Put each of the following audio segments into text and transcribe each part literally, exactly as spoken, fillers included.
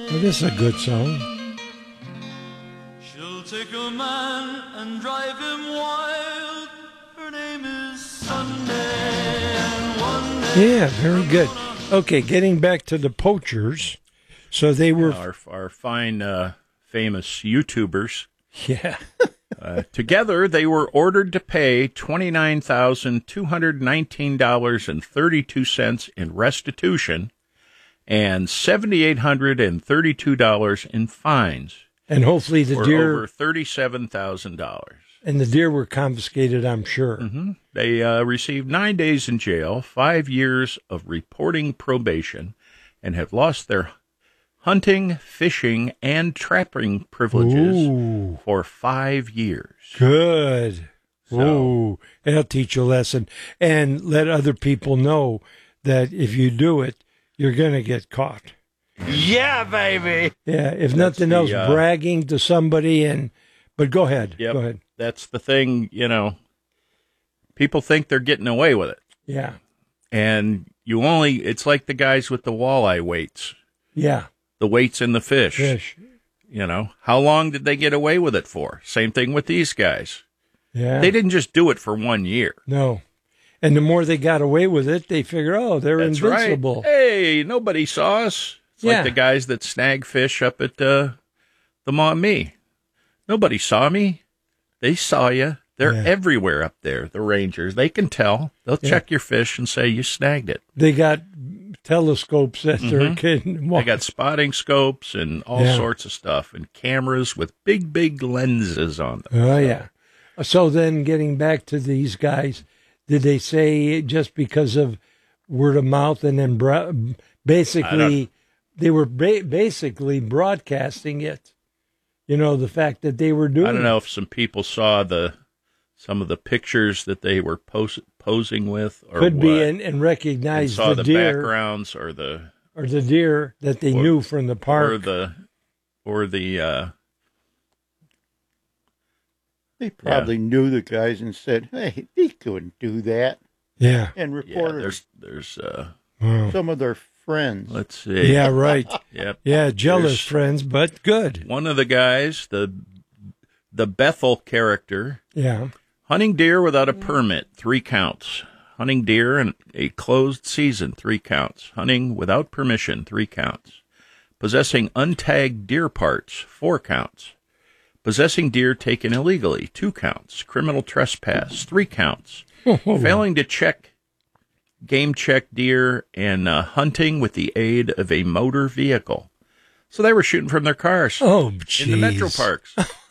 Well, this is a good song. She'll take a man and drive him wild. Her name is Sunday, and one day... Yeah, very good. Okay, getting back to the Poachers. So they were... Our, our fine, uh, famous YouTubers. Yeah. uh, together, they were ordered to pay twenty-nine thousand two hundred nineteen dollars and thirty-two cents in restitution and seven thousand eight hundred thirty-two dollars in fines. And hopefully the for deer... over thirty-seven thousand dollars. And the deer were confiscated, I'm sure. Mm-hmm. They uh, received nine days in jail, five years of reporting probation, and have lost their hunting, fishing, and trapping privileges Ooh. for five years. Good. So, Ooh, that'll teach you a lesson. And let other people know that if you do it, you're going to get caught. Yeah, baby. Yeah, if That's nothing the, else, uh, bragging to somebody. And But go ahead. Yep. Go ahead. That's the thing, you know. People think they're getting away with it. Yeah. And you only, it's like the guys with the walleye weights. Yeah. The weights in the fish. Fish. You know, how long did they get away with it for? Same thing with these guys. Yeah. They didn't just do it for one year. No. And the more they got away with it, they figure, oh, they're That's invincible. right. Hey, nobody saw us. It's Yeah. like the guys that snag fish up at uh, the Maumee. Nobody saw me. They saw you. They're Yeah. everywhere up there, the rangers. They can tell. They'll Yeah. check your fish and say you snagged it. They got telescopes that they're Mhm. kidding. They got spotting scopes and all Yeah. sorts of stuff and cameras with big, big lenses on them. Oh, yeah. So then getting back to these guys, did they say just because of word of mouth and then bra- basically they were ba- basically broadcasting it? You know, the fact that they were doing I don't know if some people saw the some of the pictures that they were pos- posing with, or could what, be and, and and recognize saw the, the, deer backgrounds or the or the deer that they or- knew from the park. or the or the uh, They probably knew the guys and said, "Hey, they couldn't do that," yeah. and yeah. reported There's there's uh, Wow. some of their friends. let's see. Yeah, right. Yep. Yeah, jealous There's friends, but good. one of the guys, the the Bethel character, Yeah. hunting deer without a permit, three counts. Hunting deer in a closed season, three counts. Hunting without permission, three counts. Possessing untagged deer parts, four counts. Possessing deer taken illegally, two counts. Criminal trespass, three counts. Failing to check, game check deer, and uh, hunting with the aid of a motor vehicle. So they were shooting from their cars Oh, in jeez. the metro parks.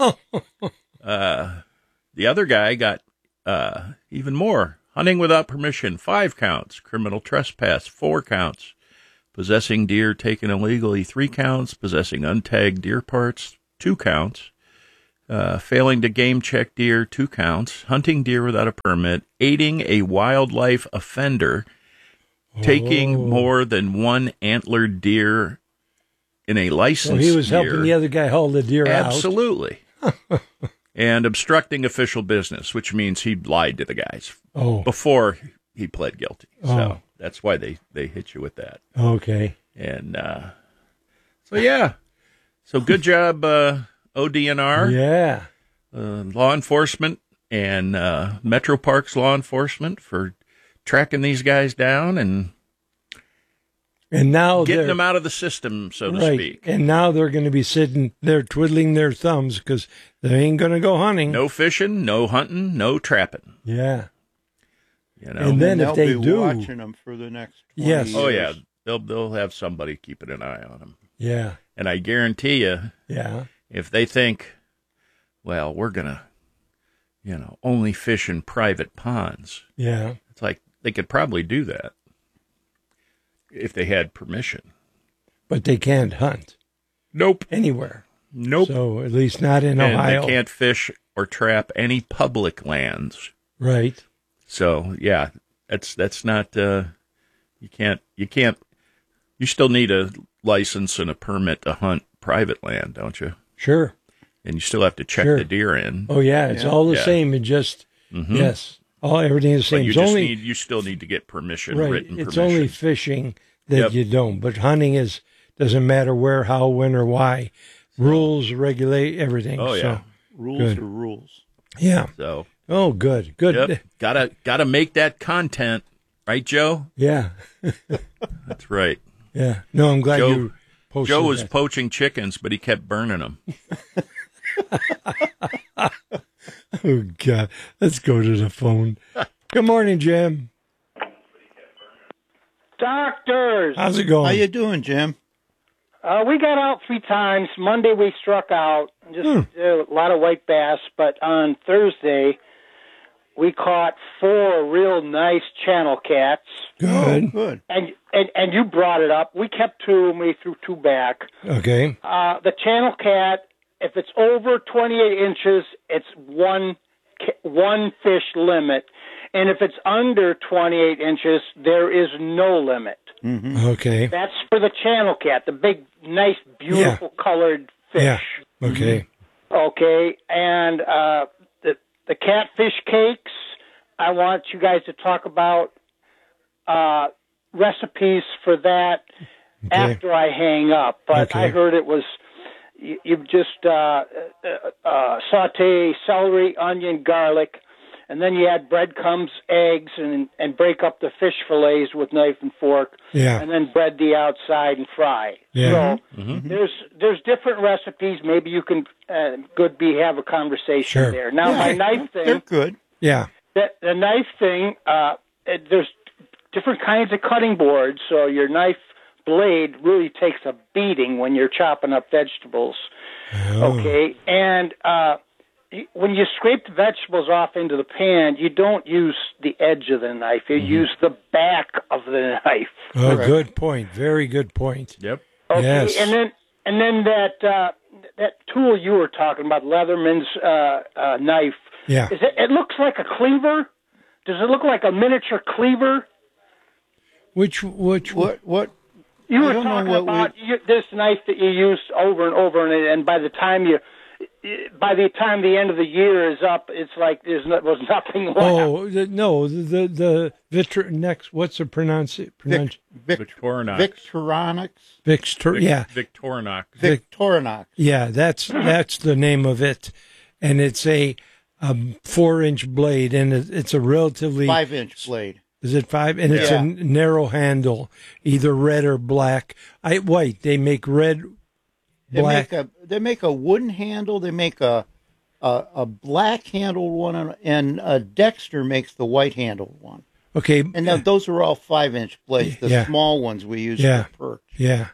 uh, the other guy got uh, even more. Hunting without permission, five counts. Criminal trespass, four counts. Possessing deer taken illegally, three counts. Possessing untagged deer parts, two counts. Uh, failing to game check deer, two counts. Hunting deer without a permit. Aiding a wildlife offender. Taking Oh. more than one antlered deer in a So licensed he was year. helping the other guy haul the deer out. Absolutely. And obstructing official business, which means he lied to the guys Oh, before he pled guilty. So Oh. that's why they, they hit you with that. okay. And uh, so, yeah. So good job, uh, O D N R, Yeah. uh, law enforcement, and uh, Metro Parks law enforcement for tracking these guys down and And now getting they're them out of the system, so to right. speak. And now they're going to be sitting there twiddling their thumbs because they ain't going to go hunting. No fishing, no hunting, no trapping. Yeah. You know. And then they'll if they be do- watching them for the next twenty Yes. years. Oh yeah, they'll they'll have somebody keeping an eye on them, Yeah. and I guarantee you, Yeah. if they think, well, we're gonna, you know, only fish in private ponds, Yeah. it's like they could probably do that if they had permission. But they can't hunt Nope, anywhere. nope. So at least not in and Ohio. they can't fish or trap any public lands. Right. So yeah, that's that's not. Uh, you can't. You can't. You still need a license and a permit to hunt private land, don't you? Sure. And you still have to check Sure. the deer in. Oh yeah, it's Yeah. all the Yeah. same. It just Mhm. yes, all everything is the But same. you It's just only need. You still need to get permission, right. written It's permission. only fishing that Yep. you don't, but hunting is Doesn't matter where, how, when, or why. Rules regulate everything. Oh, yeah. So, Rules good. are rules. Yeah. So, Oh, good. Good. yep, gotta gotta make that content, right, Joe? Yeah. That's right. Yeah. No, I'm glad Joe- you posted Joe was that. poaching chickens, but he kept burning them. Oh, God. Let's go to the phone. Good morning, Jim. Doctors, How's it going? How you doing, Jim? uh, we got out three times. Monday we struck out, just Hmm. uh, a lot of white bass. But on Thursday, we caught four real nice channel cats. Good. Good. And and and you brought it up. We kept two, and we threw two back. Okay. Uh, the channel cat, if it's over twenty-eight inches, it's one ca- one fish limit, and if it's under twenty-eight inches, there is no limit. Okay. That's for the channel cat, the big, nice, beautiful colored fish. Yeah. Okay. Okay, and uh, the the catfish cakes. I want you guys to talk about uh, recipes for that after I hang up. But Okay. I heard it was you, you just uh, uh, uh, saute celery, onion, garlic, and then you add breadcrumbs, eggs, and and break up the fish fillets with knife and fork. Yeah. And then bread the outside and fry. Yeah. So there's there's different recipes. Maybe you can uh, good be have a conversation Sure. there. Now my knife They're thing, good. Yeah. the, the knife thing. Uh, it, there's different kinds of cutting boards, so your knife blade really takes a beating when you're chopping up vegetables. Oh. Okay, and uh, y- when you scrape the vegetables off into the pan, you don't use the edge of the knife. You use the back of the knife. Oh, good point. Very good point. Yep. Okay, Yes. and then and then that uh, that tool you were talking about, Leatherman's uh, uh, knife. Yeah. Is it? It looks like a cleaver. Does it look like a miniature cleaver? Which, which, What? What? You I were don't know talking what about you, this knife that you use over and over, and, and by the time you, by the time the end of the year is up, it's like there's no, was nothing left. Oh, the, no, the, the, the vitri, next, what's the pronounce, pronounce, Vic, Victorinox. Victorinox. Victor, Vic- yeah. Victorinox. Victorinox. Yeah, that's that's the name of it, and it's a, um four-inch blade, and it, it's a relatively Five inch blade. Is it five? And it's Yeah. a n- narrow handle, either red or black. I white. They make red, They black. make a they make a wooden handle. They make a a, a black handled one, and, and uh, Dexter makes the white handled one. Okay, And now those are all five inch blades. The Yeah. small ones we use Yeah. for perch. yeah.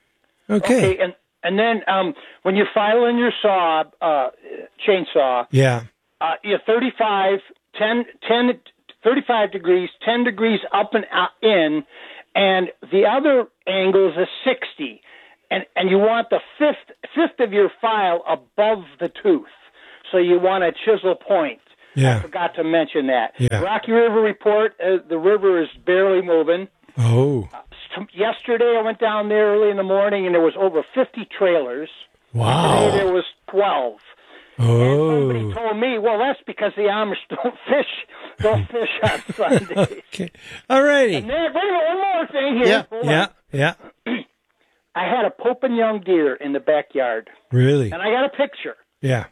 Okay. Okay, and and then um, when you file in your saw uh, chainsaw, Yeah. uh, you're thirty-five, ten, ten, thirty-five degrees, ten degrees up and out, in, and the other angle is a sixty, and and you want the fifth fifth of your file above the tooth, so you want a chisel point. Yeah. I forgot to mention that. Yeah. Rocky River report: uh, the river is barely moving. Oh. Yesterday, I went down there early in the morning, and there was over fifty trailers. Today, Wow. there was twelve. Somebody Oh. told me, well, that's because the Amish don't fish, don't fish on Sundays. Okay. All righty. And then, wait a minute, one more thing here. Yeah. Hold Yeah. Yeah. on. I had a Pope and Young deer in the backyard, Really. and I got a picture. Yeah.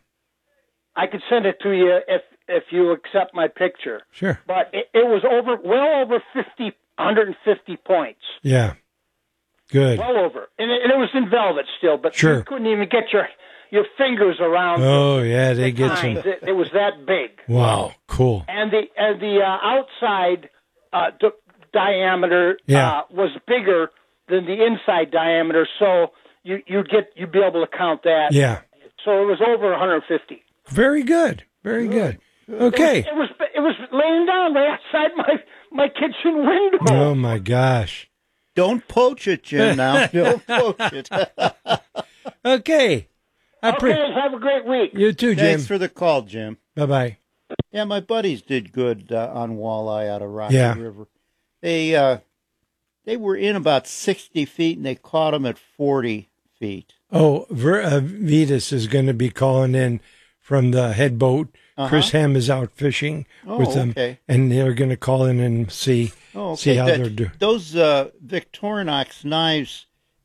I could send it to you if if you accept my picture. Sure. But it, it was over, well over fifty, one hundred fifty points. Yeah. Good. Well over. And it, and it was in velvet still, but Sure. you couldn't even get your your fingers around Oh yeah, they the get tines. some. It, it was that big. Wow. Cool. And the and the uh, outside uh, d- diameter Yeah. uh, was bigger than the inside diameter, so you you get you'd be able to count that. Yeah. So it was over one hundred fifty. Very good. Very good. Okay. It was it was laying down right outside my my kitchen window. Oh my gosh. Don't poach it, Jim. Now don't poach it. Okay. I Okay, pre- have a great week. you too, Jim. Thanks for the call, Jim. Bye bye. Yeah, my buddies did good uh, on walleye out of Rocky Yeah. River. They uh, they were in about sixty feet, and they caught them at forty feet. Oh, Ver- uh, Vetus is going to be calling in from the head boat. Chris Ham is out fishing Oh, with them, okay. and they're going to call in and see Oh, okay. see how That- they're doing. Those uh, Victorinox knives,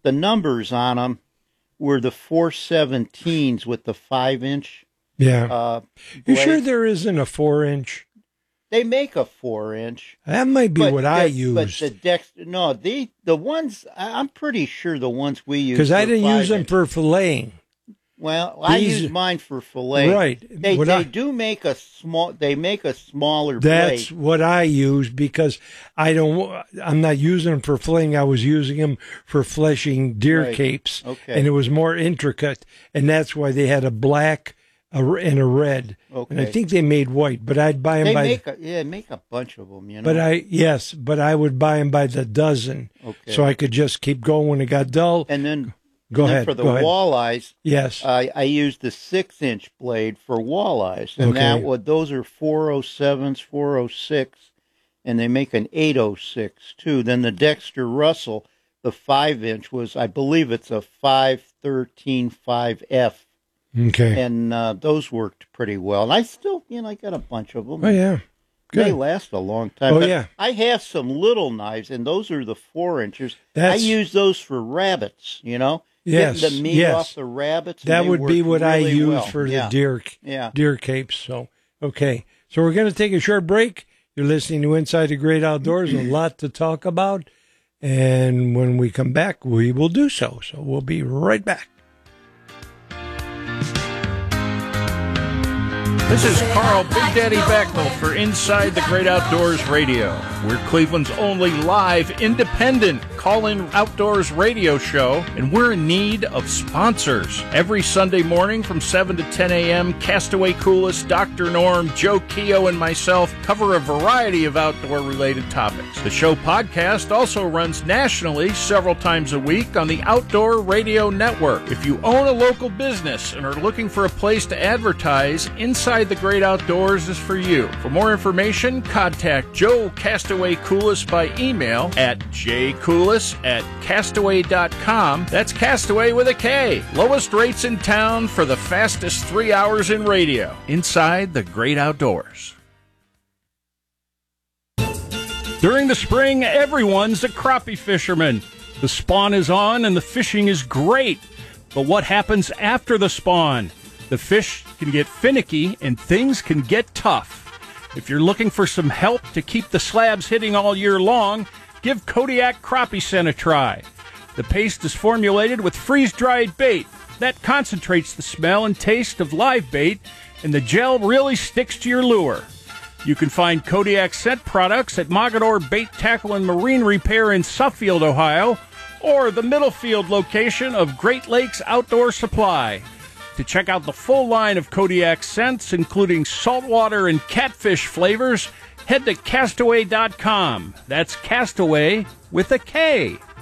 the numbers on them were the four seventeens with the five inch. Yeah. Uh, you blade. sure there isn't a four inch? They make a four inch. That might be but what the, I But used. the Dex, no, the the ones I- I'm pretty sure the ones we use Because I were didn't use five them inch. for filleting. Well, I These- use mine for fillet. Right. They What they I- do make a small. They make a smaller That's blade. what I use because I don't. I'm not using them for filleting. I was using them for fleshing deer Right. capes, Okay. and it was more intricate, and that's why they had a black a, and a red. And I Okay. think they made white, but I'd buy them They by. make a, yeah, make a bunch of them. You know. but I yes, but I would buy them by the dozen, Okay. so I could just keep going when it got dull. and then Go and then ahead. for the go ahead. walleyes. Yes. I, I used the six inch blade for walleyes, and Okay. that would those are four oh sevens, four oh six, and they make an eight oh six too. Then the Dexter Russell, the five inch was, I believe it's a five thirteen five F, okay. and uh, those worked pretty well. And I still, you know, I got a bunch of them. Oh yeah. They Good. last a long time. Oh, But yeah. I have some little knives, and those are the four inches. That's- I use those for rabbits. You know, Yes, getting the meat yes. off the rabbits. and That they would be work what I really use well. for Yeah. the deer Yeah. deer capes. So okay, so we're going to take a short break. You're listening to Inside the Great Outdoors. A lot to talk about, and when we come back, we will do so. So we'll be right back. This is Carl Big Daddy Becknell for Inside the Great Outdoors Radio. We're Cleveland's only live, independent call-in outdoors radio show, and we're in need of sponsors. Every Sunday morning from seven to ten a.m., Castaway Coolest, Doctor Norm, Joe Keogh, and myself cover a variety of outdoor-related topics. The show podcast also runs nationally several times a week on the Outdoor Radio Network. If you own a local business and are looking for a place to advertise, Inside the Great Outdoors is for you. For more information, contact Joe Castaway Coolest by email at jcoolest at castaway dot com. That's Castaway with a K. Lowest rates in town for the fastest three hours in radio. Inside the Great Outdoors. During the spring, everyone's a crappie fisherman. The spawn is on and the fishing is great. But what happens after the spawn? The fish can get finicky and things can get tough. If you're looking for some help to keep the slabs hitting all year long, give Kodiak Crappie Scent a try. The paste is formulated with freeze-dried bait. That concentrates the smell and taste of live bait, and the gel really sticks to your lure. You can find Kodiak Scent products at Mogador Bait, Tackle, and Marine Repair in Suffield, Ohio, or the Middlefield location of Great Lakes Outdoor Supply. To check out the full line of Kodiak scents, including saltwater and catfish flavors, head to castaway dot com. That's Castaway with a K.